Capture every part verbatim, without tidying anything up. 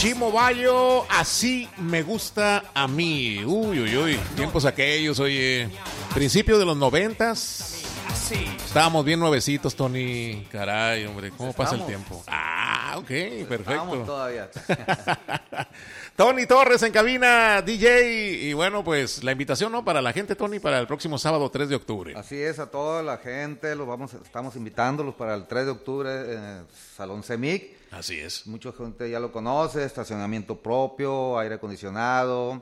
Chimo Bayo, así me gusta a mí. Uy, uy, uy, tiempos aquellos, oye. Principio de los noventas. Estábamos bien nuevecitos, Tony. Caray, hombre, ¿cómo Estamos. pasa el tiempo? Ah, ok, perfecto. Estamos todavía. Tony Torres en cabina, D J. Y bueno, pues la invitación, ¿no? Para la gente, Tony, para el próximo sábado tres de octubre. Así es, a toda la gente, los vamos, estamos invitándolos para el tres de octubre en el Salón CEMIC. Así es. Mucha gente ya lo conoce, estacionamiento propio, aire acondicionado,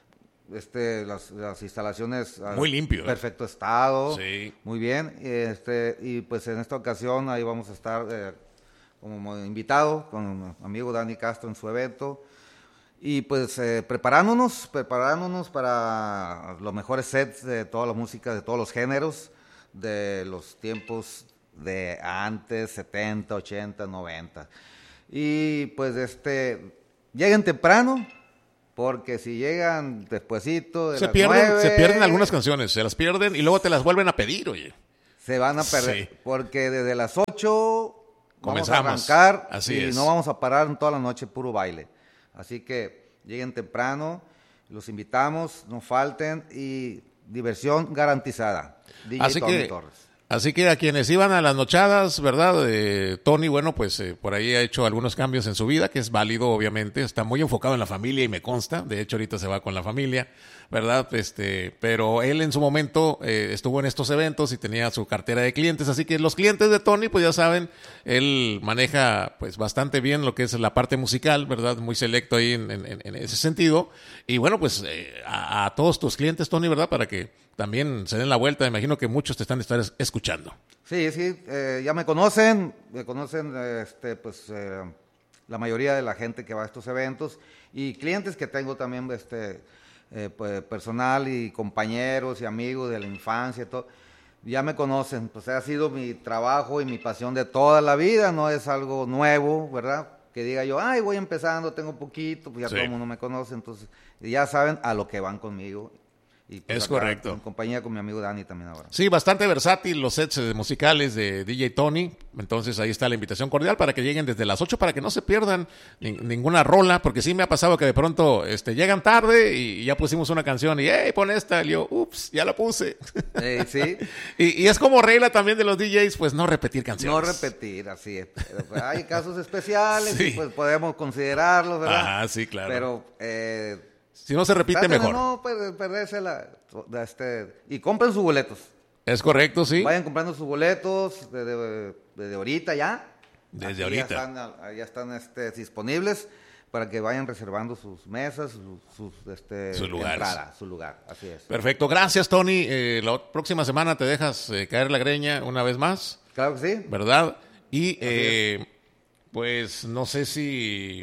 este, las, las instalaciones muy limpio, perfecto estado, sí, muy bien, este, y pues en esta ocasión ahí vamos a estar eh, como invitado con mi amigo Dani Castro en su evento, y pues eh, preparándonos, preparándonos para los mejores sets de toda la música, de todos los géneros, de los tiempos de antes, setenta, ochenta, noventa. Y pues este, lleguen temprano, porque si llegan despuesito de se las pierden, nueve, se pierden algunas canciones, se las pierden y luego te las vuelven a pedir, oye. se van a perder, Sí. porque desde las ocho vamos a Comenzamos. arrancar Así y es. no vamos a parar en toda la noche, puro baile. Así que lleguen temprano, los invitamos, no falten y diversión garantizada. D J Así Tony que, Torres. así que a quienes iban a las nochadas, ¿verdad? Eh, Tony, bueno, pues eh, por ahí ha hecho algunos cambios en su vida, que es válido, obviamente. Está muy enfocado en la familia y me consta. De hecho, ahorita se va con la familia, ¿verdad? Este, pero él en su momento eh, estuvo en estos eventos y tenía su cartera de clientes. Así que los clientes de Tony, pues ya saben, él maneja pues bastante bien lo que es la parte musical, ¿verdad? Muy selecto ahí en, en, en ese sentido. Y bueno, pues eh, a, a todos tus clientes, Tony, ¿verdad? Para que también se den la vuelta. Me imagino que muchos te están estar escuchando. Sí, sí, eh, ya me conocen, me conocen este, pues, eh, la mayoría de la gente que va a estos eventos y clientes que tengo también, este, eh, pues, personal y compañeros y amigos de la infancia, todo, ya me conocen, pues ha sido mi trabajo y mi pasión de toda la vida, no es algo nuevo, ¿verdad? Que diga yo, ay, voy empezando, tengo poquito, pues ya Sí. todo el mundo me conoce, entonces ya saben a lo que van conmigo. Y pues Es acá, correcto. En compañía con mi amigo Dani también ahora. Sí, bastante versátil los sets eh, musicales de D J Tony. Entonces ahí está la invitación cordial para que lleguen desde las ocho para que no se pierdan ni- ninguna rola, porque sí me ha pasado que de pronto este, llegan tarde y ya pusimos una canción y hey, pon esta. Y yo, ups, ya la puse. Eh, sí. y, y es como regla también de los D Js, pues no repetir canciones. No repetir, así es. Pero, pues, hay casos especiales Sí. y pues podemos considerarlos, ¿verdad? Ah, sí, claro. Pero eh, Si no se repite, traten de mejor. no per- perderse la, de este, y compren sus boletos. Es correcto, sí. Vayan comprando sus boletos desde, desde ahorita ya. Desde Aquí ahorita. Ya están, ya están este, disponibles para que vayan reservando sus mesas, sus, sus, este, Sus lugares. entrada, su lugar. Así es. Perfecto. Gracias, Tony. Eh, la próxima semana te dejas eh, caer la greña una vez más. Claro que sí. ¿Verdad? Y eh, pues no sé si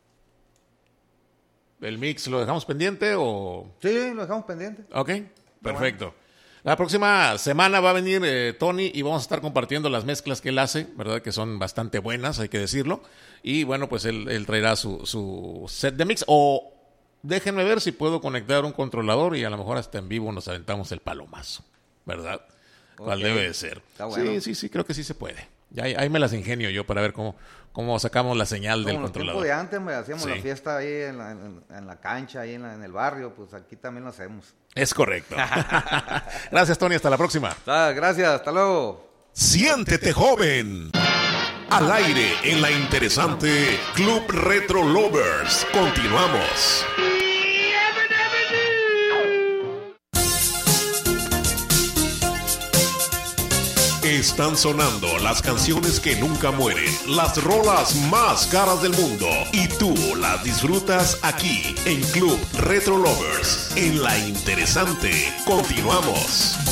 el mix lo dejamos pendiente o... Sí, lo dejamos pendiente. Ok, perfecto. La próxima semana va a venir eh, Tony y vamos a estar compartiendo las mezclas que él hace, ¿verdad? Que son bastante buenas, hay que decirlo. Y bueno, pues él, él traerá su, su set de mix. O déjenme ver si puedo conectar un controlador y a lo mejor hasta en vivo nos aventamos el palomazo, ¿verdad? ¿Cuál Ok. debe de ser? Está bueno. Sí, sí, sí, creo que sí se puede. Ya, ahí, ahí me las ingenio yo para ver cómo, cómo sacamos la señal del Como en los tiempos controlador. de antes, me hacíamos Sí. la fiesta ahí en la, en, en la cancha, ahí en, la- en el barrio, pues aquí también lo hacemos. Es correcto. Gracias, Tony. Hasta la próxima. Ah, gracias, hasta luego. Siéntete joven. Al aire en la interesante Club Retro Lovers. Continuamos. Están sonando las canciones que nunca mueren, las rolas más caras del mundo, y tú las disfrutas aquí en Club Retro Lovers, en la interesante. Continuamos.